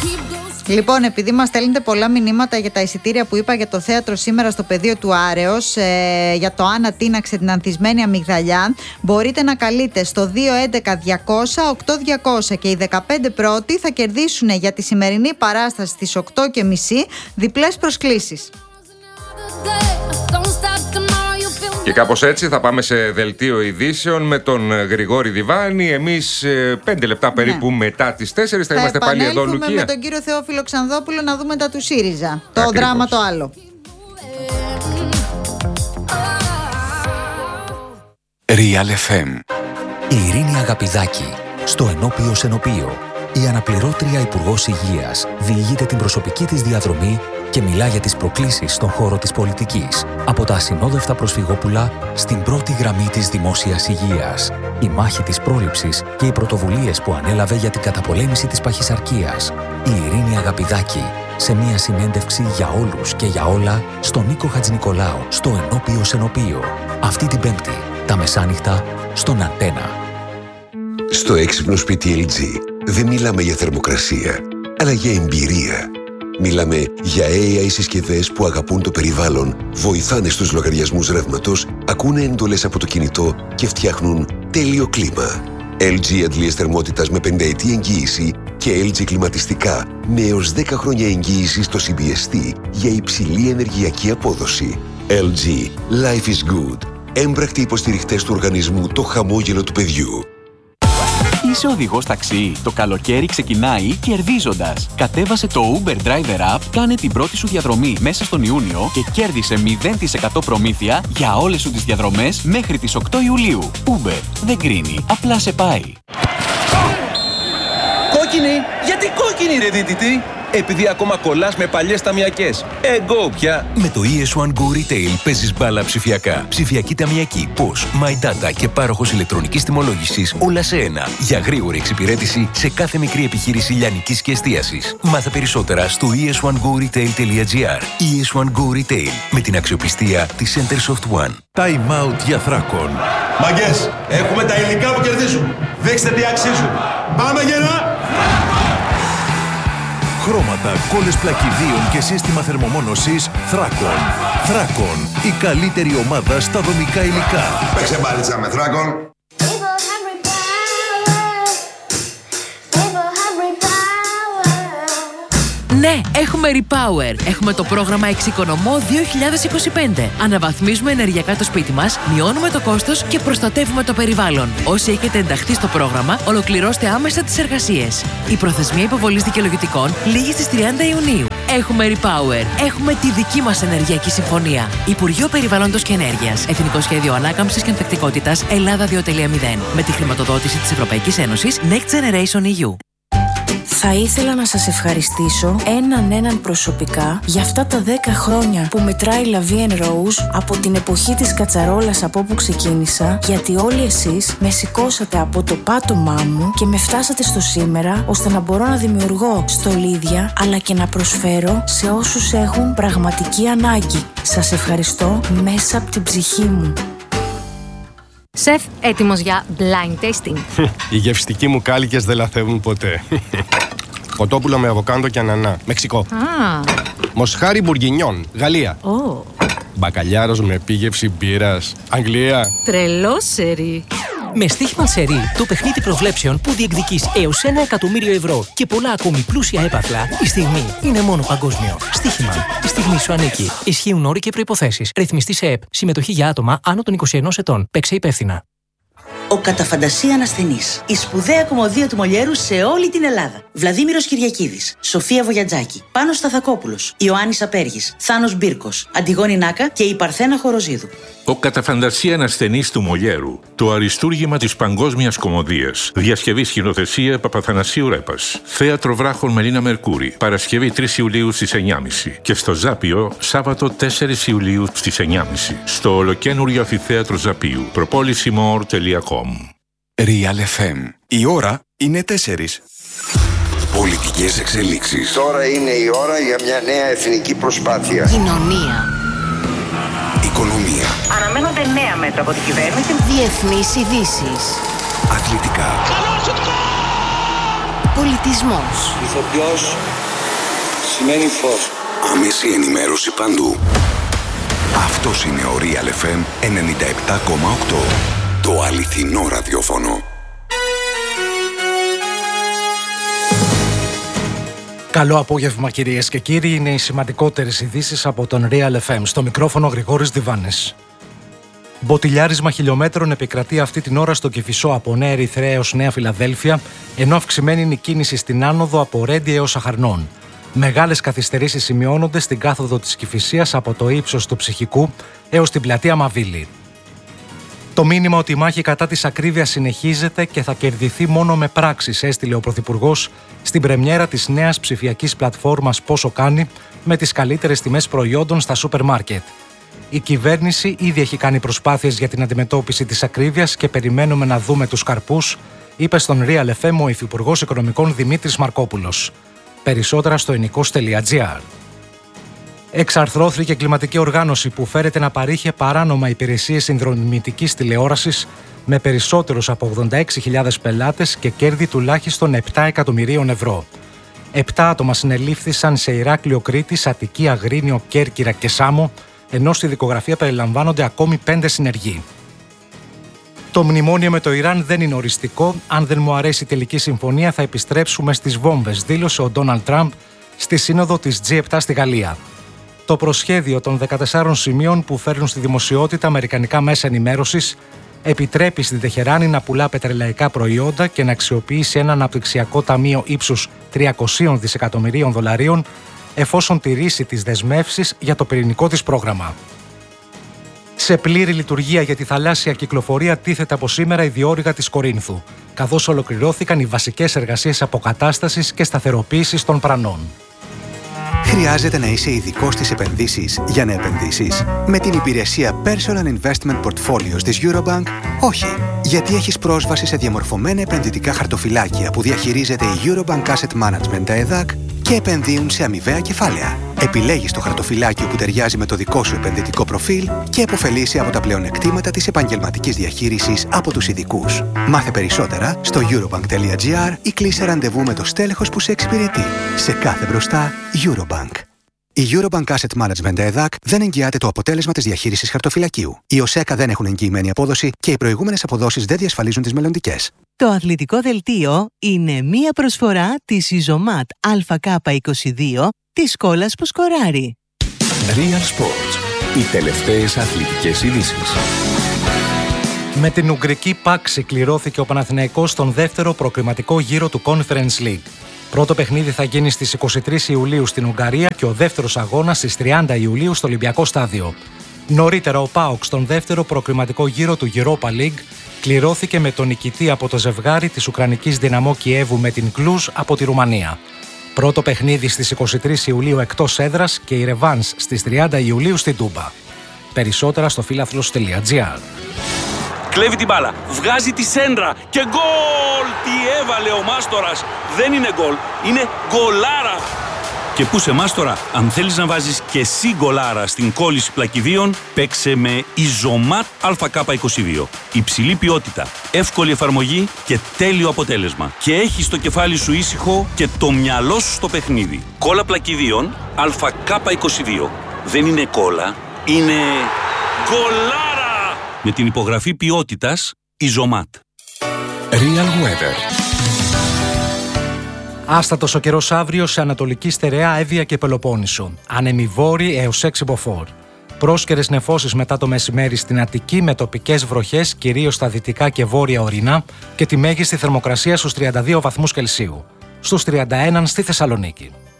Λοιπόν, επειδή μας στέλνετε πολλά μηνύματα για τα εισιτήρια που είπα για το θέατρο σήμερα στο πεδίο του Άρεως, για το Άννα Τίναξε την ανθισμένη αμυγδαλιά, μπορείτε να καλείτε στο 211-200-8200 και οι 15 πρώτοι θα κερδίσουν για τη σημερινή παράσταση στις 8.30 διπλές προσκλήσεις. Και κάπως έτσι θα πάμε σε δελτίο ειδήσεων με τον Γρηγόρη Διβάνη. Εμείς 5 λεπτά περίπου μετά τις 4 θα είμαστε πάλι εδώ, Λουκία. Θα με τον κύριο Θεόφιλο Ξανδόπουλο να δούμε τα του ΣΥΡΙΖΑ. Το δράμα το άλλο. Real FM. Η Ειρήνη Αγαπηδάκη στο Ενώπιο Σενοπείο. Η αναπληρώτρια Υπουργός Υγείας διηγείται την προσωπική της διαδρομή και μιλά για τις προκλήσεις στον χώρο της πολιτικής. Από τα ασυνόδευτα προσφυγόπουλα στην πρώτη γραμμή της δημόσιας υγείας. Η μάχη της πρόληψης και οι πρωτοβουλίες που ανέλαβε για την καταπολέμηση της παχυσαρκίας. Η Ειρήνη Αγαπηδάκη σε μια συνέντευξη για όλους και για όλα στον Νίκο Χατζηνικολάου στο Ενώπιο Σενοπείο. Αυτή την Πέμπτη, τα μεσάνυχτα, στον Αντένα. Στο έξυπνο σπίτι LG δεν μιλάμε για θερμοκρασία, αλλά για εμπειρία. Μιλάμε για AI συσκευές που αγαπούν το περιβάλλον, βοηθάνε στους λογαριασμούς ρεύματος, ακούνε εντολές από το κινητό και φτιάχνουν τέλειο κλίμα. LG αντλίες θερμότητας με 50 ετή εγγύηση και LG κλιματιστικά με έως 10 χρόνια εγγύηση στο CBST για υψηλή ενεργειακή απόδοση. LG. Life is good. Έμπρακτοι υποστηριχτές του οργανισμού Το Χαμόγελο του Παιδιού. Είσαι οδηγός ταξί. Το καλοκαίρι ξεκινάει κερδίζοντας. Κατέβασε το Uber Driver App, κάνε την πρώτη σου διαδρομή μέσα στον Ιούνιο και κέρδισε 0% προμήθεια για όλες σου τις διαδρομές μέχρι τις 8 Ιουλίου. Uber δεν κρίνει, απλά σε πάει. Κόκκινη! Γιατί κόκκινη ρε δίτητη? Επειδή ακόμα κολλάς με παλιές ταμιακές. Εγώ πια. Με το ES1 Go Retail παίζεις μπάλα ψηφιακά. Ψηφιακή ταμιακή, POS, My Data και πάροχος ηλεκτρονικής τιμολόγησης όλα σε ένα. Για γρήγορη εξυπηρέτηση σε κάθε μικρή επιχείρηση λιανικής και εστίασης. Μάθε περισσότερα στο es1goretail.gr. ES1 Go Retail με την αξιοπιστία της Centersoft One. Time out για Θράκον. Μαγκές, έχουμε τα υλικά που κερδίζουν. Δείξτε τι αξίζουν. Πάμε γερά! Χρώματα, κόλλες πλακιδίων και σύστημα θερμομόνωσης Θράκον. Θράκον, η καλύτερη ομάδα στα δομικά υλικά. Παίξε μπάλιτσα με Θράκον. Ναι, έχουμε Repower. Έχουμε το πρόγραμμα Εξοικονομώ 2025. Αναβαθμίζουμε ενεργειακά το σπίτι μας, μειώνουμε το κόστος και προστατεύουμε το περιβάλλον. Όσοι έχετε ενταχθεί στο πρόγραμμα, ολοκληρώστε άμεσα τις εργασίες. Η προθεσμία υποβολής δικαιολογητικών λήγει στις 30 Ιουνίου. Έχουμε Repower. Έχουμε τη δική μας ενεργειακή συμφωνία. Υπουργείο Περιβάλλοντος και Ενέργειας. Εθνικό Σχέδιο Ανάκαμψης και Ανθεκτικότητας Ελλάδα 2.0. Με τη χρηματοδότηση της Ευρωπαϊκής Ένωσης Next Generation EU. Θα ήθελα να σας ευχαριστήσω έναν προσωπικά για αυτά τα 10 χρόνια που μετράει La Vie en Rose από την εποχή της κατσαρόλας από όπου ξεκίνησα, γιατί όλοι εσείς με σηκώσατε από το πάτωμά μου και με φτάσατε στο σήμερα, ώστε να μπορώ να δημιουργώ στολίδια αλλά και να προσφέρω σε όσους έχουν πραγματική ανάγκη. Σας ευχαριστώ μέσα από την ψυχή μου. Σεφ, έτοιμος για blind tasting. Οι γευστικοί μου κάλικες δεν λαθεύουν ποτέ. Κοτόπουλο με αβοκάντο και ανανά, Μεξικό. Μοσχάρι μπουργκινιόν, Γαλλία. Μπακαλιάρος με επίγευση μπύρας, Αγγλία. Τρελό σερί. Με στοίχημα σερί, το παιχνίδι προβλέψεων που διεκδικείς έως 1 εκατομμύριο ευρώ και πολλά ακόμη πλούσια έπαθλα, η στιγμή είναι μόνο παγκόσμιο. Στοίχημα. Η στιγμή σου ανήκει. Ισχύουν όροι και προϋποθέσεις. Ρυθμιστή σε ΕΠ. Συμμετοχή για άτομα άνω των 21 ετών. Παίξε υπεύθυνα. Ο κατά φαντασία ασθενής. Η σπουδαία κομμωδία του Μολιέρου σε όλη την Ελλάδα. Βλαδίμηρος Κυριακίδης, Σοφία Βογιατζάκη, Πάνος Σταθακόπουλος, Ιωάννης Απέργης, Θάνος Μπίρκος, Αντιγόνη Νάκα και η Παρθένα Χοροζίδου. Ο κατά φαντασία ασθενής του Μολιέρου. Το αριστούργημα της παγκόσμιας κομμωδίας. Διασκευή σκηνοθεσία Παπαθανασίου Ρέπας. Θέατρο Βράχων Μελίνα Μερκούρη. Παρασκευή 3 Ιουλίου στις 9.30. Και στο Ζάπιο Σάββατο 4 Ιουλίου στις 9.30. Στο ολοκένουργιο αμφιθέατρο Ζαπίου. Προπόλησιμor.com. Real FM. Η ώρα είναι 4. Πολιτικές εξελίξεις. Τώρα είναι η ώρα για μια νέα εθνική προσπάθεια. Κοινωνία. Οικονομία. Αναμένονται νέα μέτρα από την κυβέρνηση. Διεθνείς ειδήσεις. Αθλητικά. πολιτισμός. Ηθοποιός σημαίνει φως. Άμεση ενημέρωση παντού. Αυτός είναι ο Real FM 97,8. Το αληθινό ραδιόφωνο. Καλό απόγευμα κυρίες και κύριοι, είναι οι σημαντικότερες ειδήσεις από τον Real FM. Στο μικρόφωνο Γρηγόρης Διβάνης. Μποτιλιάρισμα χιλιόμετρων επικρατεί αυτή την ώρα στο Κηφισό από Νέα Ερυθρέα έως Νέα Φιλαδέλφια, ενώ αυξημένη είναι η κίνηση στην άνοδο από Ρέντι έως Αχαρνών. Μεγάλες καθυστερήσεις σημειώνονται στην κάθοδο της Κηφισίας από το ύψος του Ψυχικού έως την πλατεία Μαβίλη. Το μήνυμα ότι η μάχη κατά της ακρίβειας συνεχίζεται και θα κερδιθεί μόνο με πράξεις, έστειλε ο Πρωθυπουργός στην πρεμιέρα της νέας ψηφιακής πλατφόρμας Πόσο Κάνει, με τις καλύτερες τιμές προϊόντων στα σούπερ μάρκετ. Η κυβέρνηση ήδη έχει κάνει προσπάθειες για την αντιμετώπιση της ακρίβειας και περιμένουμε να δούμε τους καρπούς, είπε στον Real FM ο Υφυπουργός Οικονομικών Δημήτρης Μαρκόπουλος. Περισσότερα στο ενοικός.gr. Εξαρθρώθηκε κλιματική οργάνωση που φέρεται να παρήχε παράνομα υπηρεσίες συνδρομητικής τηλεόρασης με περισσότερους από 86.000 πελάτες και κέρδη τουλάχιστον 7 εκατομμυρίων ευρώ. 7 άτομα συνελήφθησαν σε Ηράκλειο Κρήτης, Αττική, Αγρίνιο, Κέρκυρα και Σάμο, ενώ στη δικογραφία περιλαμβάνονται ακόμη 5 συνεργοί. Το μνημόνιο με το Ιράν δεν είναι οριστικό. Αν δεν μου αρέσει η τελική συμφωνία, θα επιστρέψουμε στις βόμβες, δήλωσε ο Ντόναλντ Τραμπ στη σύνοδο της G7 στη Γαλλία. Το προσχέδιο των 14 σημείων που φέρνουν στη δημοσιότητα αμερικανικά μέσα ενημέρωσης επιτρέπει στην Τεχεράνη να πουλά πετρελαϊκά προϊόντα και να αξιοποιήσει ένα αναπτυξιακό ταμείο ύψους 300 δισεκατομμυρίων δολαρίων, εφόσον τηρήσει τις δεσμεύσεις για το πυρηνικό της πρόγραμμα. Σε πλήρη λειτουργία για τη θαλάσσια κυκλοφορία τίθεται από σήμερα η διόρυγα της Κορίνθου, καθώς ολοκληρώθηκαν οι βασικές εργασίες αποκατάστασης και σταθεροποίησης των πρανών. Χρειάζεται να είσαι ειδικός στις επενδύσεις για να επενδύσεις? Με την υπηρεσία Personal Investment Portfolios της Eurobank, όχι. Γιατί έχεις πρόσβαση σε διαμορφωμένα επενδυτικά χαρτοφυλάκια που διαχειρίζεται η Eurobank Asset Management ΕΔΑΚ και επενδύουν σε αμοιβαία κεφάλαια. Επιλέγεις το χαρτοφυλάκιο που ταιριάζει με το δικό σου επενδυτικό προφίλ και επωφελείσαι από τα πλεονεκτήματα της επαγγελματικής διαχείρισης από τους ειδικούς. Μάθε περισσότερα στο eurobank.gr ή κλείσε ραντεβού με το στέλεχος που σε εξυπηρετεί. Σε κάθε μπροστά, Eurobank. Η Eurobank Asset Management ΕΔΑΚ δεν εγγυάται το αποτέλεσμα της διαχείρισης χαρτοφυλακίου. Οι ΟΣΕΚΑ δεν έχουν εγγυημένη απόδοση και οι προηγούμενες αποδόσεις δεν διασφαλίζουν τις μελλοντικές. Το αθλητικό δελτίο είναι μία προσφορά της Ιζωμάτ ΑΚ22 της κόλλας που σκοράρει. Real Sports. Οι τελευταίες αθλητικές ειδήσεις. Με την Ουγγρική Πάξη κληρώθηκε ο Παναθηναϊκός στον δεύτερο προκριματικό γύρο του Conference League. Πρώτο παιχνίδι θα γίνει στις 23 Ιουλίου στην Ουγγαρία και ο δεύτερος αγώνας στις 30 Ιουλίου στο Ολυμπιακό Στάδιο. Νωρίτερα ο ΠΑΟΚ στον δεύτερο προκριματικό γύρο του Europa League κληρώθηκε με τον νικητή από το ζευγάρι της Ουκρανικής Δυναμό Κιέβου με την Κλουζ από τη Ρουμανία. Πρώτο παιχνίδι στις 23 Ιουλίου εκτός έδρας και η ρεβάνς στις 30 Ιουλίου στην Τούμπα. Περισσότερα στο φίλαθλος.gr. Κλέβει την μπάλα, βγάζει τη σέντρα και γκολ! Τι έβαλε ο Μάστορας! Δεν είναι γκολ, είναι γκολάρα! Και πού σε Μάστορα, αν θέλεις να βάζεις και εσύ γκολάρα στην κόλληση πλακιδίων, παίξε με Ιζωμάτ ΑΚ22. Υψηλή ποιότητα, εύκολη εφαρμογή και τέλειο αποτέλεσμα. Και έχεις το κεφάλι σου ήσυχο και το μυαλό σου στο παιχνίδι. Κόλλα πλακιδίων ΑΚ22. Δεν είναι κόλλα, είναι γκολάρα! Με την υπογραφή ποιότητας Ιζωμάτ. Real Weather. Άστατος ο καιρός αύριο σε Ανατολική Στερεά, Εύβοια και Πελοπόννησο. Άνεμοι βόρειοι έως 6 μποφόρ. Πρόσκαιρες νεφώσεις μετά το μεσημέρι στην Αττική με τοπικές βροχές κυρίως στα δυτικά και βόρεια ορεινά και τη μέγιστη θερμοκρασία στους 32 βαθμούς Κελσίου. Στους 31 στη Θεσσαλονίκη.